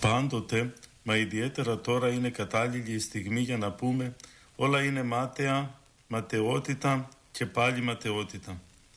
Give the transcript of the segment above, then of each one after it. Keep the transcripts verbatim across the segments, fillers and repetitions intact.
Πάντοτε, μα ιδιαίτερα τώρα είναι κατάλληλη η στιγμή για να πούμε όλα είναι μάταια, ματαιότητα και πάλι ματαιότητα.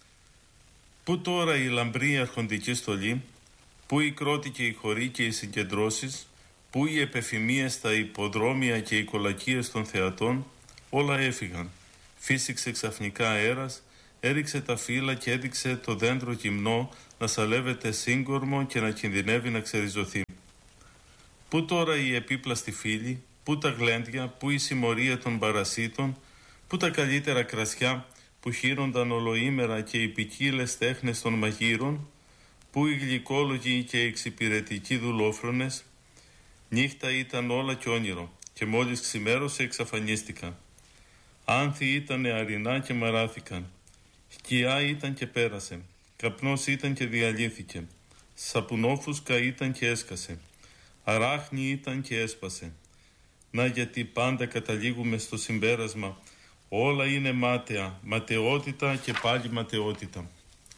Πού τώρα η λαμπρή αρχοντική στολή, πού η κρότη και οι χωροί και οι συγκεντρώσεις, πού οι επεφημίες στα υποδρόμια και οι κολακίες των θεατών, όλα έφυγαν. Φύσηξε ξαφνικά αέρας, έριξε τα φύλλα και έδειξε το δέντρο γυμνό να σαλεύεται σύγκορμο και να κινδυνεύει να ξεριζωθεί. Πού τώρα η επίπλαστη φύλλη, πού τα γλέντια, πού η συμμορία των παρασίτων, πού τα καλύτερα κρασιά που χείρονταν ολοήμερα και οι ποικίλες τέχνες των μαγείρων, πού οι γλυκόλογοι και οι εξυπηρετικοί δουλόφρονες. Νύχτα ήταν όλα κι όνειρο και μόλις ξημέρωσε εξαφανίστηκαν. Άνθη ήτανε αρινά και μαράθηκαν. Σκιά ήταν και πέρασε. Καπνός ήταν και διαλύθηκε. Σαπουνόφουσκα ήταν και έσκασε. Αράχνη ήταν και έσπασε. Να γιατί πάντα καταλήγουμε στο συμπέρασμα. Όλα είναι μάταια, ματαιότητα και πάλι ματαιότητα.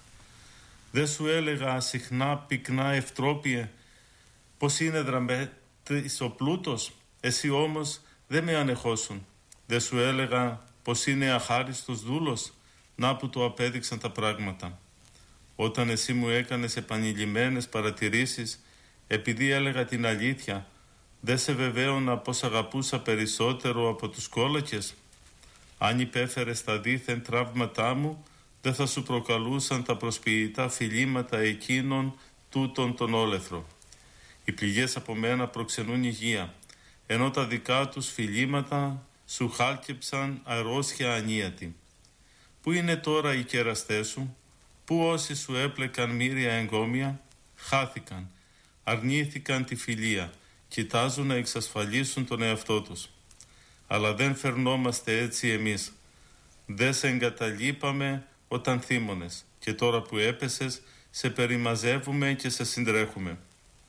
Δεν σου έλεγα συχνά πυκνά ευτρόπιε πως είναι δραμέτης ο πλούτος, εσύ όμως δεν με ανεχώσουν. Δεν σου έλεγα πως είναι αχάριστος δούλος, να που το απέδειξαν τα πράγματα. Όταν εσύ μου έκανες επανειλημμένες παρατηρήσεις, επειδή έλεγα την αλήθεια, δεν σε βεβαίωνα πως αγαπούσα περισσότερο από τους κόλακες. Αν υπέφερες τα δίθεν τραύματά μου, δεν θα σου προκαλούσαν τα προσποιητά φιλήματα εκείνων τούτων τον όλεθρο. Οι πληγές από μένα προξενούν υγεία, ενώ τα δικά τους φιλήματα σου χάλκεψαν αρρώστια ανίατη. Πού είναι τώρα οι κεραστές σου, πού όσοι σου έπλεκαν μοίρια εγκόμια, χάθηκαν, αρνήθηκαν τη φιλία, κοιτάζουν να εξασφαλίσουν τον εαυτό τους. Αλλά δεν φερνόμαστε έτσι εμείς. Δεν σε εγκαταλείπαμε όταν θύμωνες και τώρα που έπεσες σε περιμαζεύουμε και σε συντρέχουμε.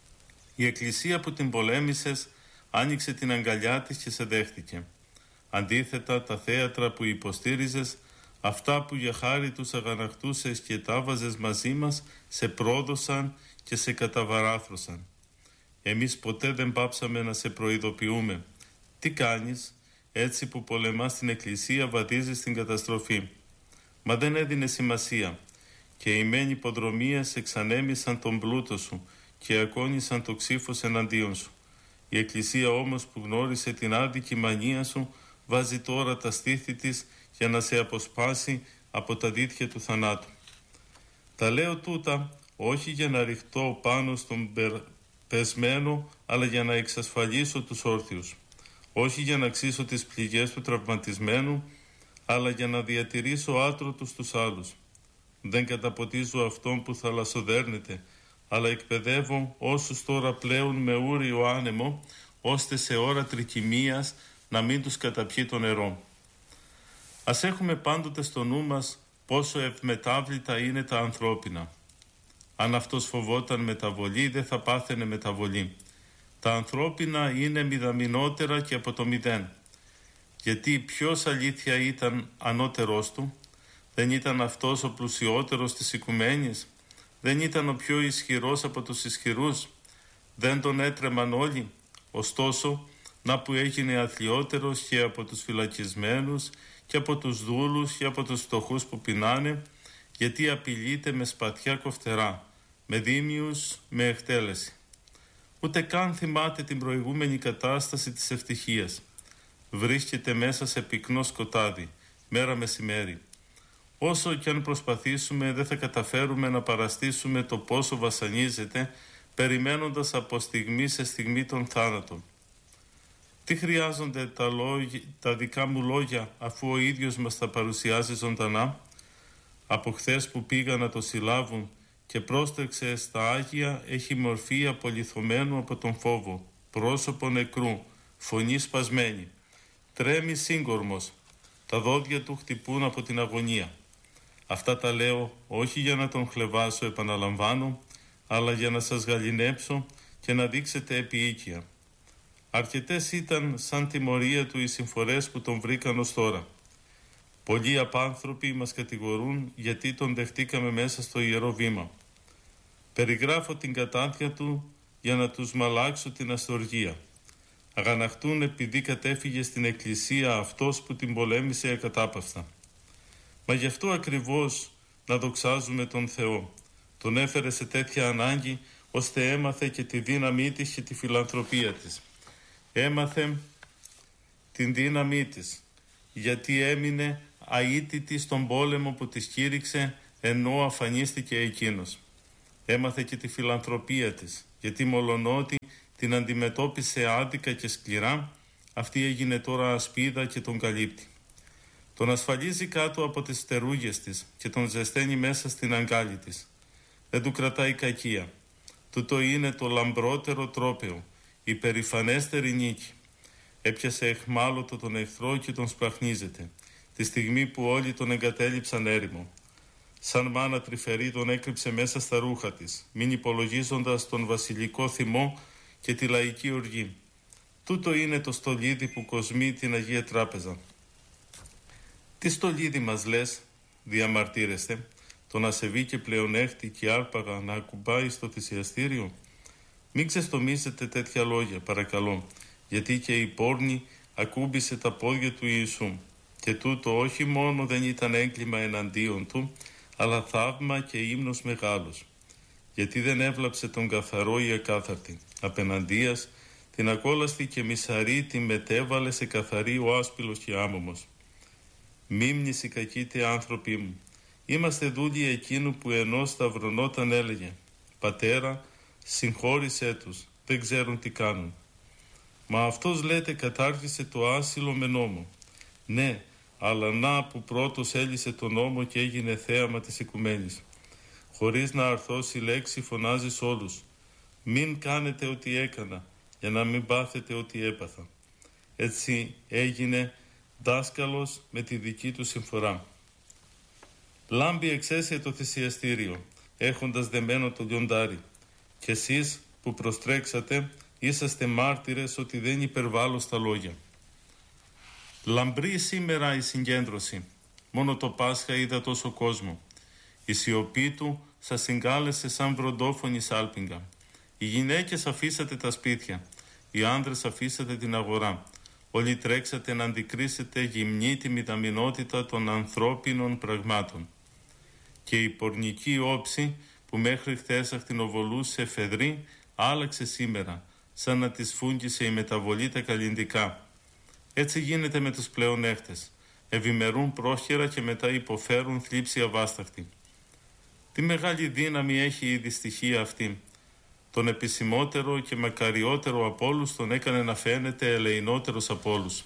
Η εκκλησία που την πολέμησες άνοιξε την αγκαλιά της και σε δέχτηκε. Αντίθετα, τα θέατρα που υποστήριζες, αυτά που για χάρη τους αγανακτούσες και τα βάζες μαζί μας, σε πρόδωσαν και σε καταβαράθρωσαν. Εμείς ποτέ δεν πάψαμε να σε προειδοποιούμε. Τι κάνεις, έτσι που πολεμάς την εκκλησία βαδίζεις στην καταστροφή. Μα δεν έδινε σημασία και οι μένοι υποδρομίες εξανέμισαν τον πλούτο σου και ακόνησαν το ξύφος εναντίον σου. Η εκκλησία όμως που γνώρισε την άδικη μανία σου βάζει τώρα τα στήθη της για να σε αποσπάσει από τα δίχτυα του θανάτου. Τα λέω τούτα όχι για να ρηχτώ πάνω στον πεσμένο, αλλά για να εξασφαλίσω τους όρθιους. Όχι για να αξίσω τις πληγές του τραυματισμένου, αλλά για να διατηρήσω άτρωτους τους άλλους. Δεν καταποτίζω αυτόν που θαλασσοδέρνεται, αλλά εκπαιδεύω όσους τώρα πλέουν με ούριο άνεμο, ώστε σε ώρα τρικυμίας να μην τους καταπιεί το νερό. Ας έχουμε πάντοτε στο νου μας πόσο ευμετάβλητα είναι τα ανθρώπινα. Αν αυτός φοβόταν μεταβολή, δεν θα πάθαινε μεταβολή. Τα ανθρώπινα είναι μηδαμινότερα και από το μηδέν. Γιατί ποιος αλήθεια ήταν ανώτερός του? Δεν ήταν αυτός ο πλουσιότερος της οικουμένης? Δεν ήταν ο πιο ισχυρός από τους ισχυρούς? Δεν τον έτρεμαν όλοι? Ωστόσο, να που έγινε αθλιότερος και από τους φυλακισμένους και από τους δούλους και από τους φτωχούς που πεινάνε, γιατί απειλείται με σπαθιά κοφτερά, με δίμιους, με εκτέλεση. Ούτε καν θυμάται την προηγούμενη κατάσταση της ευτυχίας. Βρίσκεται μέσα σε πυκνό σκοτάδι, μέρα μεσημέρι. Όσο κι αν προσπαθήσουμε, δεν θα καταφέρουμε να παραστήσουμε το πόσο βασανίζεται, περιμένοντας από στιγμή σε στιγμή τον θάνατο. Τι χρειάζονται τα, λόγια, τα δικά μου λόγια, αφού ο ίδιος μας τα παρουσιάζει ζωντανά? Από χθες που πήγα να το συλλάβουν και πρόστρεξε στα Άγια, έχει μορφή απολιθωμένου από τον φόβο, πρόσωπο νεκρού, φωνή σπασμένη. Τρέμει σύγκορμος, τα δόντια του χτυπούν από την αγωνία. Αυτά τα λέω όχι για να τον χλεβάσω, επαναλαμβάνω, αλλά για να σας γαληνέψω και να δείξετε επίοικια. Αρκετές ήταν σαν τιμωρία του οι συμφορές που τον βρήκαν ως τώρα. Πολλοί απάνθρωποι μας κατηγορούν γιατί τον δεχτήκαμε μέσα στο Ιερό Βήμα. Περιγράφω την κατάντια του για να τους μαλάξω την αστοργία. Αγαναχτούν επειδή κατέφυγε στην εκκλησία αυτός που την πολέμησε ακατάπαυστα. Μα γι' αυτό ακριβώς να δοξάζουμε τον Θεό. Τον έφερε σε τέτοια ανάγκη, ώστε έμαθε και τη δύναμή της και τη φιλανθρωπία της. Έμαθε την δύναμή της, γιατί έμεινε αήττητη στον πόλεμο που της κήρυξε, ενώ αφανίστηκε εκείνος. Έμαθε και τη φιλανθρωπία της, γιατί μολονότι την αντιμετώπισε άδικα και σκληρά, αυτή έγινε τώρα ασπίδα και τον καλύπτει. Τον ασφαλίζει κάτω από τις στερούγες της και τον ζεσταίνει μέσα στην αγκάλη της. Δεν του κρατάει κακία. Τούτο είναι το λαμπρότερο τρόπαιο, η περηφανέστερη νίκη. Έπιασε εχμάλωτο τον εχθρό και τον σπλαχνίζεται, τη στιγμή που όλοι τον εγκατέλειψαν έρημο. Σαν μάνα τρυφερή τον έκρυψε μέσα στα ρούχα της, μην υπολογίζοντας τον βασιλικό θυμό και τη λαϊκή οργή. Τούτο είναι το στολίδι που κοσμεί την Αγία Τράπεζα. Τι στολίδι μας λες, διαμαρτύρεστε, το να σε και πλεονέχτη και άρπαγα να ακουμπάει στο θυσιαστήριο? Μην ξεστομίζετε τέτοια λόγια, παρακαλώ, γιατί και η πόρνη ακούμπησε τα πόδια του Ιησού. Και τούτο όχι μόνο δεν ήταν έγκλημα εναντίον του, αλλά θαύμα και ύμνος μεγάλος. Γιατί δεν έβλαψε τον καθαρό ή ακάθαρτη. Απέναντίας την ακόλαστη και μισαρή την μετέβαλε σε καθαρή ο άσπυλος και άμωμος. Μίμνηση κακείτε άνθρωποι μου. Είμαστε δούλοι εκείνου που ενώ σταυρωνόταν έλεγε «Πατέρα, συγχώρησέ τους, δεν ξέρουν τι κάνουν». Μα αυτός λέτε κατάργησε το άσυλο με νόμο. Ναι, αλλά να που πρώτος έλυσε το νόμο και έγινε θέαμα της οικουμένης. Χωρίς να αρθώσει λέξη φωνάζει σ' όλους. Μην κάνετε ό,τι έκανα, για να μην πάθετε ό,τι έπαθα. Έτσι έγινε δάσκαλος με τη δική του συμφορά. Λάμπει εξαίσια το θυσιαστήριο, έχοντας δεμένο το λιοντάρι. Κι εσείς που προστρέξατε, είσαστε μάρτυρες ότι δεν υπερβάλλω στα λόγια. Λαμπρή σήμερα η συγκέντρωση. Μόνο το Πάσχα είδα τόσο κόσμο. Η σιωπή του σας συγκάλεσε σαν βροντόφωνη σάλπιγγα. Οι γυναίκες αφήσατε τα σπίτια. Οι άνδρες αφήσατε την αγορά. Όλοι τρέξατε να αντικρίσετε γυμνή τη μηδαμινότητα των ανθρώπινων πραγμάτων. Και η πορνική όψη που μέχρι χθες ακτινοβολούσε εφεδρή άλλαξε σήμερα, σαν να της φούγκησε η μεταβολή τα καλλιντικά. Έτσι γίνεται με τους πλεονέκτες. Ευημερούν πρόχειρα και μετά υποφέρουν θλίψη αβάσταχτη. Τι μεγάλη δύναμη έχει η δυστυχία αυτή. Τον επισημότερο και μακαριότερο από όλους τον έκανε να φαίνεται ελεηνότερος από όλους.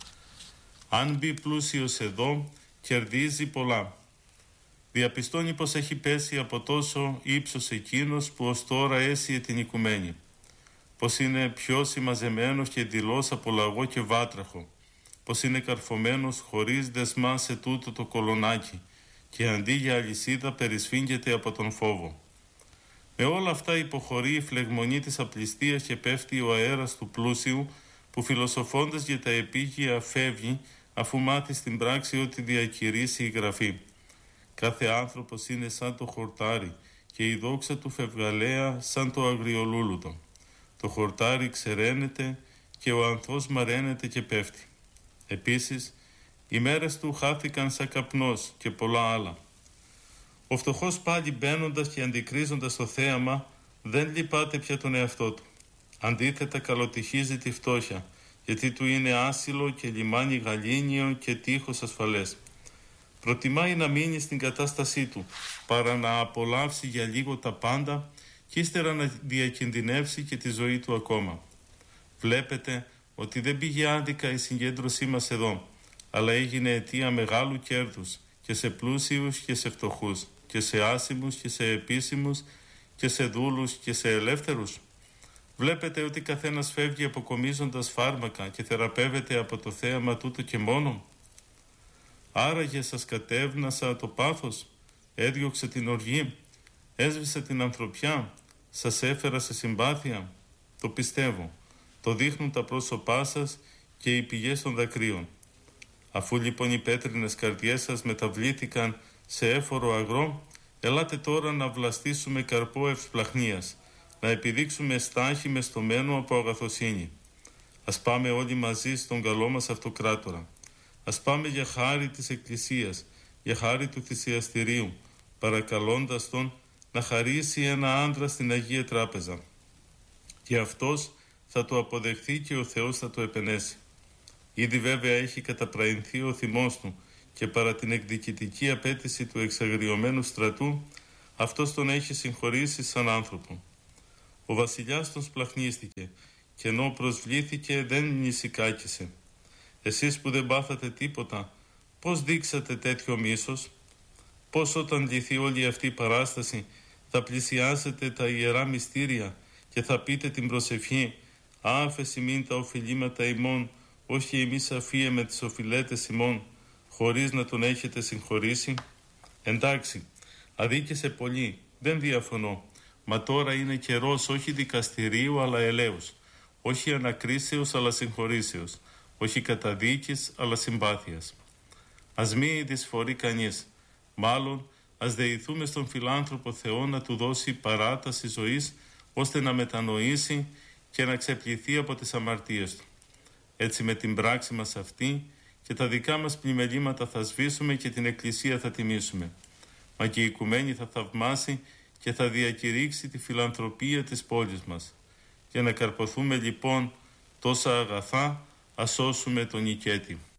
Αν μπει πλούσιος εδώ, κερδίζει πολλά. Διαπιστώνει πως έχει πέσει από τόσο ύψος εκείνος που ως τώρα έσυε την οικουμένη. Πως είναι πιο συμμαζεμένος και δηλώς από λαγό και βάτραχο. Πως είναι καρφωμένος χωρίς δεσμά σε τούτο το κολονάκι και αντί για αλυσίδα περισφίγγεται από τον φόβο. Με όλα αυτά υποχωρεί η φλεγμονή της απληστίας και πέφτει ο αέρας του πλούσιου που φιλοσοφώντας για τα επίγεια φεύγει αφού μάθει στην πράξη ότι διακηρύσει η Γραφή. Κάθε άνθρωπος είναι σαν το χορτάρι και η δόξα του φευγαλέα σαν το αγριολούλουδο. Το χορτάρι ξεραίνεται και ο ανθός μαραίνεται και πέφτει. Επίσης, οι μέρες του χάθηκαν σαν καπνός και πολλά άλλα. Ο φτωχός πάλι μπαίνοντας και αντικρίζοντας το θέαμα δεν λυπάται πια τον εαυτό του. Αντίθετα καλοτυχίζει τη φτώχεια, γιατί του είναι άσυλο και λιμάνι γαλήνιο και τείχος ασφαλές. Προτιμάει να μείνει στην κατάστασή του, παρά να απολαύσει για λίγο τα πάντα και ύστερα να διακινδυνεύσει και τη ζωή του ακόμα. Βλέπετε ότι δεν πήγε άδικα η συγκέντρωσή μας εδώ, αλλά έγινε αιτία μεγάλου κέρδους και σε πλούσιους και σε φτωχούς, και σε άσημους και σε επίσημους, και σε δούλους και σε ελεύθερους. Βλέπετε ότι καθένας φεύγει αποκομίζοντας φάρμακα και θεραπεύεται από το θέαμα τούτο και μόνο. Άραγε σας κατέβνασα το πάθος, έδιωξε την οργή, έσβησε την ανθρωπιά, σας έφερα σε συμπάθεια. Το πιστεύω, το δείχνουν τα πρόσωπά σας και οι πηγές των δακρύων. Αφού λοιπόν οι πέτρινες καρδιές σας μεταβλήθηκαν σε έφορο αγρό, ελάτε τώρα να βλαστήσουμε καρπό ευσπλαχνίας, να επιδείξουμε στάχη με στομένο από αγαθοσύνη. Ας πάμε όλοι μαζί στον καλό μας αυτοκράτορα. Ας πάμε για χάρη της Εκκλησίας, για χάρη του θυσιαστηρίου, παρακαλώντας τον να χαρίσει ένα άντρα στην Αγία Τράπεζα. Και αυτός θα το αποδεχθεί και ο Θεός θα το επενέσει. Ήδη βέβαια έχει καταπραϊνθεί ο θυμός του και παρά την εκδικητική απέτηση του εξαγριωμένου στρατού, αυτός τον έχει συγχωρήσει σαν άνθρωπο. Ο βασιλιάς τον σπλαχνίστηκε και ενώ προσβλήθηκε δεν νησικάκησε. Εσείς που δεν πάθατε τίποτα, πώς δείξατε τέτοιο μίσος? Πώς όταν λυθεί όλη αυτή η παράσταση θα πλησιάσετε τα ιερά μυστήρια και θα πείτε την προσευχή «Άφεση μην τα οφειλήματα ημών, όχι εμείς αφίε με τις οφειλέτες ημών», χωρίς να τον έχετε συγχωρήσει? Εντάξει, αδίκησε πολύ, δεν διαφωνώ, μα τώρα είναι καιρός όχι δικαστηρίου αλλά ελέους, όχι ανακρίσεως αλλά συγχωρήσεως, όχι καταδίκης αλλά συμπάθειας. Ας μη δυσφορεί κανείς, μάλλον ας δεηθούμε στον φιλάνθρωπο Θεό να του δώσει παράταση ζωής, ώστε να μετανοήσει και να ξεπληθεί από τις αμαρτίες του. Έτσι με την πράξη μας αυτή και τα δικά μας πλημελήματα θα σβήσουμε και την Εκκλησία θα τιμήσουμε. Μα και η Οικουμένη θα θαυμάσει και θα διακηρύξει τη φιλανθρωπία της πόλης μας. Για να καρποθούμε λοιπόν τόσα αγαθά, ας σώσουμε τον οικέτη.